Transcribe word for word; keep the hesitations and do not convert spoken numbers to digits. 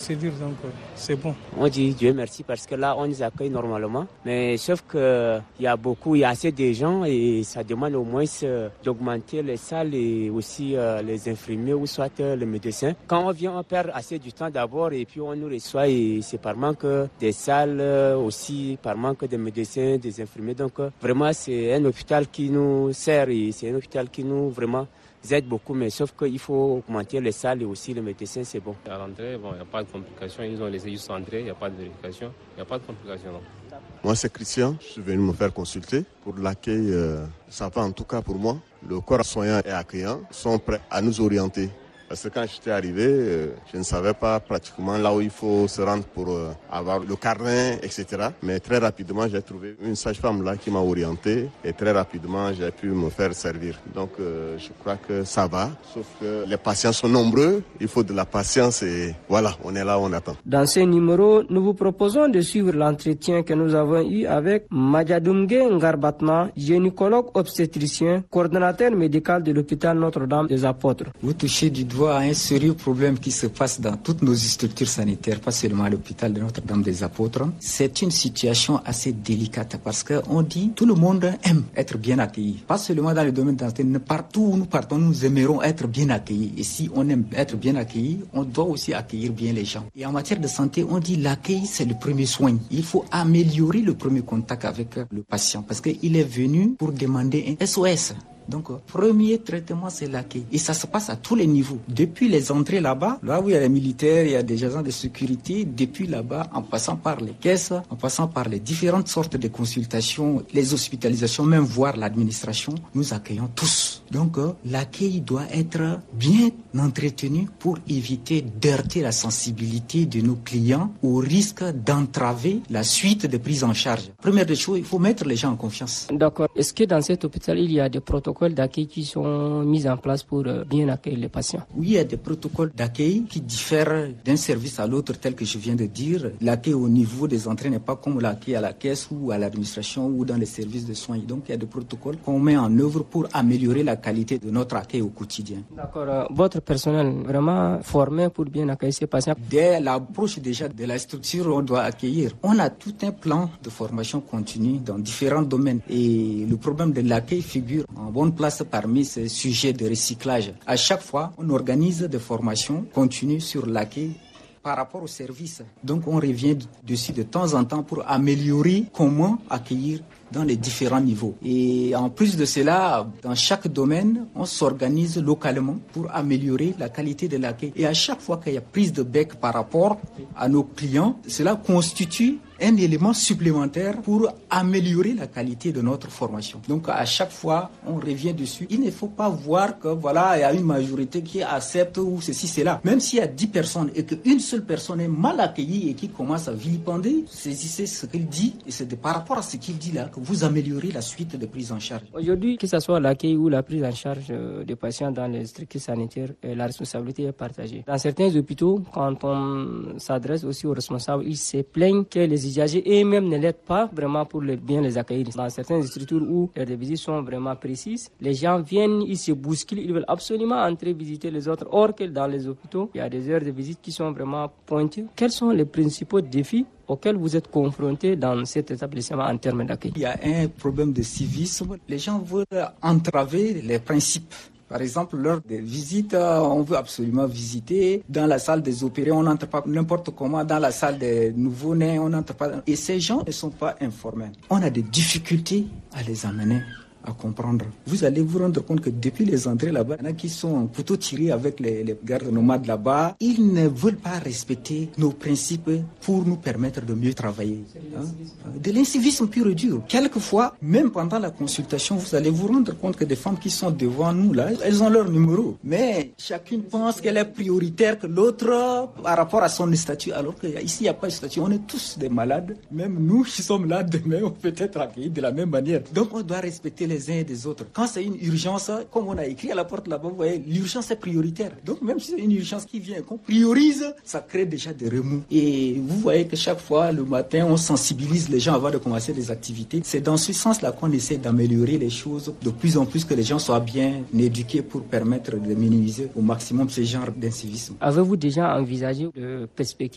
procédure, donc euh, c'est bon. On dit Dieu merci parce que là, on nous accueille normalement. Mais sauf qu'il y a beaucoup, il y a assez de gens et ça demande au moins euh, d'augmenter les salles et aussi euh, les infirmiers ou soit euh, les médecins. Quand on vient, on perd assez du temps d'abord et puis on nous reçoit et c'est par manque des salles euh, aussi, par manque de médecins, des infirmiers. Donc euh, vraiment, c'est un hôpital qui nous sert et c'est un hôpital qui nous vraiment aide beaucoup, mais sauf qu'il faut augmenter les salles et aussi les médecins, c'est bon. À l'entrée, bon, il n'y a pas de complications, ils ont laissé juste entrer, il n'y a pas de vérification, il n'y a pas de complications. Non. Moi, c'est Christian, je suis venu me faire consulter. Pour l'accueil, euh, ça va en tout cas pour moi. Le corps soignant et accueillant sont prêts à nous orienter. Parce que quand j'étais arrivé, euh, je ne savais pas pratiquement là où il faut se rendre pour euh, avoir le carnet, et cetera. Mais très rapidement, j'ai trouvé une sage-femme là qui m'a orienté et très rapidement, j'ai pu me faire servir. Donc, euh, je crois que ça va, sauf que les patients sont nombreux, il faut de la patience et voilà, on est là, on attend. Dans ce numéro, nous vous proposons de suivre l'entretien que nous avons eu avec Madjadoumge Ngarbatma, gynécologue obstétricien, coordonnateur médical de l'hôpital Notre-Dame des Apôtres. Vous touchez du doigt à un sérieux problème qui se passe dans toutes nos structures sanitaires, pas seulement à l'hôpital de Notre-Dame des Apôtres. C'est une situation assez délicate parce qu'on dit tout le monde aime être bien accueilli. Pas seulement dans le domaine de la santé, partout où nous partons, nous aimerons être bien accueillis. Et si on aime être bien accueilli, on doit aussi accueillir bien les gens. Et en matière de santé, on dit l'accueil, c'est le premier soin. Il faut améliorer le premier contact avec le patient parce qu'il est venu pour demander un S O S. Donc, premier traitement, c'est l'accueil. Et ça se passe à tous les niveaux. Depuis les entrées là-bas, là où il y a les militaires, il y a des agents de sécurité, depuis là-bas, en passant par les caisses, en passant par les différentes sortes de consultations, les hospitalisations, même voire l'administration, nous accueillons tous. Donc, l'accueil doit être bien entretenu pour éviter d'heurter la sensibilité de nos clients au risque d'entraver la suite de prise en charge. Première des choses, il faut mettre les gens en confiance. D'accord. Est-ce que dans cet hôpital, il y a des protocoles d'accueil qui sont mis en place pour bien accueillir les patients? Oui, il y a des protocoles d'accueil qui diffèrent d'un service à l'autre, tel que je viens de dire. L'accueil au niveau des entrées n'est pas comme l'accueil à la caisse ou à l'administration ou dans les services de soins. Donc, il y a des protocoles qu'on met en œuvre pour améliorer la qualité de notre accueil au quotidien. D'accord. Votre personnel vraiment formé pour bien accueillir ces patients? Dès l'approche déjà de la structure, on doit accueillir. On a tout un plan de formation continue dans différents domaines. Et le problème de l'accueil figure en bonne place parmi ces sujets de recyclage. À chaque fois, on organise des formations continues sur l'accueil par rapport au service. Donc, on revient dessus de temps en temps pour améliorer comment accueillir dans les différents niveaux. Et en plus de cela, dans chaque domaine, on s'organise localement pour améliorer la qualité de l'accueil. Et à chaque fois qu'il y a prise de bec par rapport à nos clients, cela constitue un élément supplémentaire pour améliorer la qualité de notre formation. Donc à chaque fois, on revient dessus. Il ne faut pas voir que voilà, il y a une majorité qui accepte ou ceci, cela. Même s'il y a dix personnes et qu'une seule personne est mal accueillie et qui commence à vilipender, saisissez ce qu'il dit et c'est de, par rapport à ce qu'il dit là que vous améliorez la suite de prise en charge. Aujourd'hui, que ce soit l'accueil ou la prise en charge des patients dans les structures sanitaires, la responsabilité est partagée. Dans certains hôpitaux, quand on s'adresse aussi aux responsables, ils se plaignent que les usagers eux-mêmes ne l'aident pas vraiment pour les, bien les accueillir. Dans certaines structures où les visites sont vraiment précises, les gens viennent, ils se bousculent, ils veulent absolument entrer visiter les autres. Or que dans les hôpitaux, il y a des heures de visite qui sont vraiment pointues. Quels sont les principaux défis auxquels vous êtes confrontés dans cet établissement en termes d'accueil? Il y a un problème de civisme. Les gens veulent entraver les principes. Par exemple, lors des visites, on veut absolument visiter. Dans la salle des opérés, on n'entre pas n'importe comment. Dans la salle des nouveau-nés, on n'entre pas. Et ces gens ne sont pas informés. On a des difficultés à les amener à comprendre. Vous allez vous rendre compte que depuis les entrées là-bas, il y en a qui sont en couteau tiré avec les, les gardes nomades là-bas. Ils ne veulent pas respecter nos principes pour nous permettre de mieux travailler. Hein? De l'incivisme pur et dur. Quelquefois, même pendant la consultation, vous allez vous rendre compte que des femmes qui sont devant nous là, elles ont leur numéro. Mais chacune pense qu'elle est prioritaire que l'autre par rapport à son statut. Alors qu'ici, il n'y a pas de statut. On est tous des malades. Même nous qui sommes là demain, on peut être accueillis de la même manière. Donc on doit respecter les uns et des autres. Quand c'est une urgence, comme on a écrit à la porte là-bas, vous voyez, l'urgence est prioritaire. Donc même si c'est une urgence qui vient, qu'on priorise, ça crée déjà des remous. Et vous voyez que chaque fois, le matin, on sensibilise les gens avant de commencer des activités. C'est dans ce sens-là qu'on essaie d'améliorer les choses de plus en plus, que les gens soient bien éduqués pour permettre de minimiser au maximum ce genre d'incivisme. Avez-vous déjà envisagé de perspectives